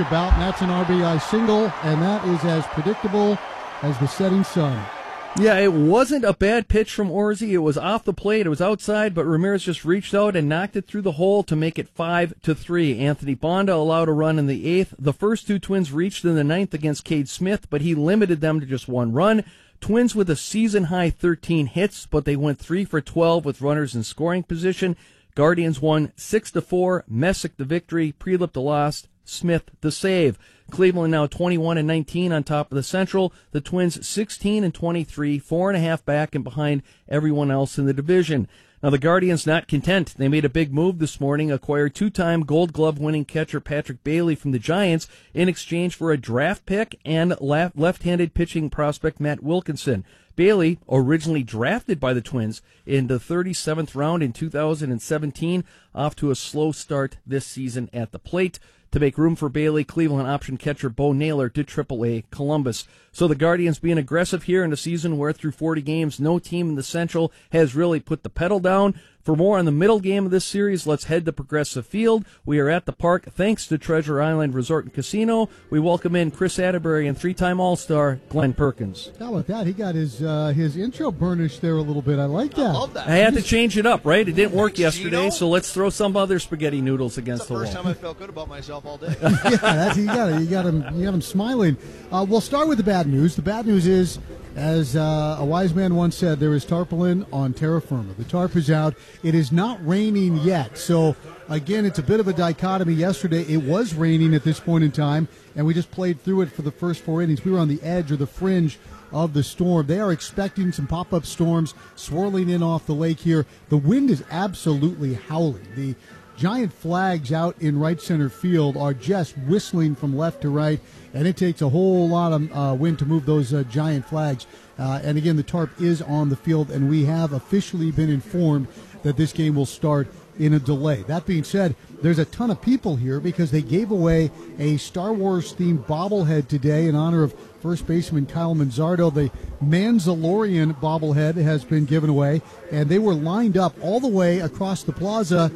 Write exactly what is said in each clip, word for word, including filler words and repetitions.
the bout, and that's an R B I single, and that is as predictable as the setting sun. Yeah, it wasn't a bad pitch from Orsi. It was off the plate. It was outside, but Ramirez just reached out and knocked it through the hole to make it five to three. Anthony Bonda allowed a run in the eighth. The first two Twins reached in the ninth against Cade Smith, but he limited them to just one run. Twins with a season-high thirteen hits, but they went three for twelve with runners in scoring position. Guardians won six to four. Messick the victory. Prelip the loss. Smith the save. Cleveland now twenty-one and nineteen on top of the Central. The Twins sixteen and twenty-three, four and a half back and behind everyone else in the division. Now the Guardians not content. They made a big move this morning, acquired two-time Gold Glove winning catcher Patrick Bailey from the Giants in exchange for a draft pick and left-handed pitching prospect Matt Wilkinson. Bailey, originally drafted by the Twins in the thirty-seventh round in two thousand seventeen, off to a slow start this season at the plate. To make room for Bailey, Cleveland option catcher Bo Naylor to triple A Columbus. So the Guardians being aggressive here in a season where through forty games, no team in the Central has really put the pedal down. For more on the middle game of this series, let's head to Progressive Field. We are at the park thanks to Treasure Island Resort and Casino. We welcome in Chris Atterbury and three-time All-Star Glenn Perkins. How about that? He got his uh, his intro burnished there a little bit. I like that. I love that. I had to change it up, right? It didn't work yesterday, so let's throw some other spaghetti noodles against the wall. That's the first time I felt good about myself all day. Yeah, that's, you got it. You got him. You got him smiling. Uh, we'll start with the bad news. The bad news is, as uh, a wise man once said, there is tarpaulin on terra firma. The tarp is out. It is not raining yet. So, again, it's a bit of a dichotomy. Yesterday, it was raining at this point in time, and we just played through it for the first four innings. We were on the edge or the fringe of the storm. They are expecting some pop-up storms swirling in off the lake here. The wind is absolutely howling. The giant flags out in right center field are just whistling from left to right, and it takes a whole lot of uh, wind to move those uh, giant flags. Uh, and again, the tarp is on the field, and we have officially been informed that this game will start in a delay. That being said, there's a ton of people here because they gave away a Star Wars-themed bobblehead today in honor of first baseman Kyle Manzardo. The Manzalorian bobblehead has been given away, and they were lined up all the way across the plaza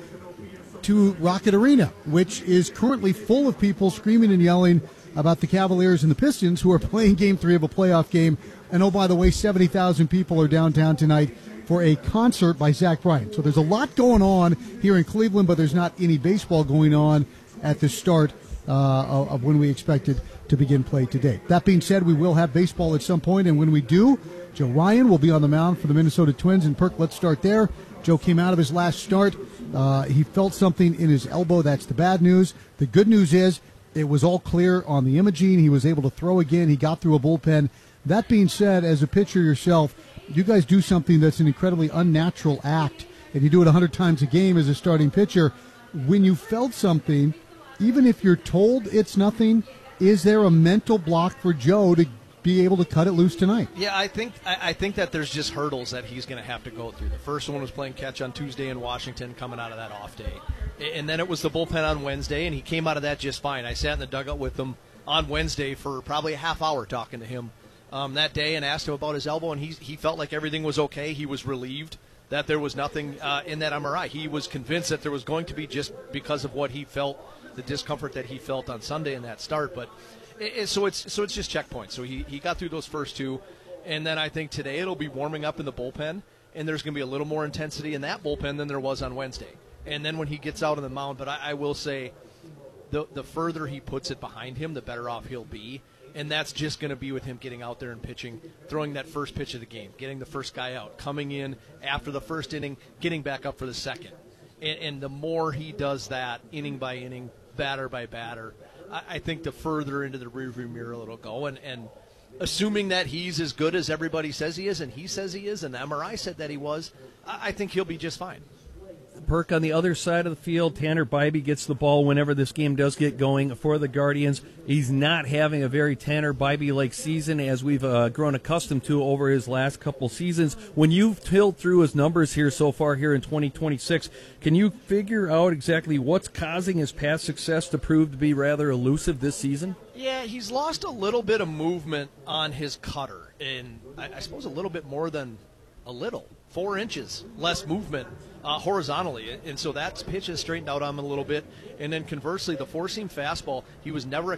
to Rocket Arena, which is currently full of people screaming and yelling about the Cavaliers and the Pistons, who are playing Game three of a playoff game. And, oh, by the way, seventy thousand people are downtown tonight for a concert by Zach Bryan. So there's a lot going on here in Cleveland, but there's not any baseball going on at the start uh, of when we expected to begin play today. That being said, we will have baseball at some point, and when we do, Joe Ryan will be on the mound for the Minnesota Twins. And, Perk, let's start there. Joe came out of his last start. Uh, he felt something in his elbow. That's the bad news. The good news is it was all clear on the imaging. He was able to throw again. He got through a bullpen. That being said, as a pitcher yourself, you guys do something that's an incredibly unnatural act, and you do it one hundred times a game as a starting pitcher. When you felt something, even if you're told it's nothing, is there a mental block for Joe to be able to cut it loose tonight? Yeah, I think I, I think that there's just hurdles that he's going to have to go through. The first one was playing catch on Tuesday in Washington, coming out of that off day. And then it was the bullpen on Wednesday, and he came out of that just fine. I sat in the dugout with him on Wednesday for probably a half hour talking to him um, that day and asked him about his elbow, and he, he felt like everything was okay. He was relieved that there was nothing uh, in that M R I. He was convinced that there was going to be, just because of what he felt, the discomfort that he felt on Sunday in that start. But it, it, so it's so it's just checkpoints. So he, he got through those first two, and then I think today it'll be warming up in the bullpen, and there's going to be a little more intensity in that bullpen than there was on Wednesday. And then when he gets out on the mound, but I, I will say the the further he puts it behind him, the better off he'll be. And that's just going to be with him getting out there and pitching, throwing that first pitch of the game, getting the first guy out, coming in after the first inning, getting back up for the second. And, and the more he does that, inning by inning, batter by batter, I, I think the further into the rearview mirror it'll go. And, and assuming that he's as good as everybody says he is, and he says he is, and the M R I said that he was, I, I think he'll be just fine. Perk, on the other side of the field, Tanner Bybee gets the ball whenever this game does get going for the Guardians. He's not having a very Tanner Bybee-like season as we've uh, grown accustomed to over his last couple seasons. When you've tilled through his numbers here so far here in twenty twenty-six, can you figure out exactly what's causing his past success to prove to be rather elusive this season? Yeah, he's lost a little bit of movement on his cutter, and I, I suppose a little bit more than a little. Four inches less movement uh, horizontally, and so that pitch has straightened out on him a little bit. And then conversely, the four-seam fastball, he was never a